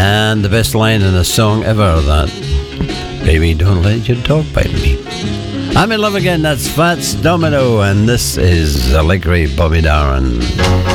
And the best line in a song ever, that baby, don't let your dog bite me. I'm in love again, that's Fats Domino, and this is Allegri Bobby Darin.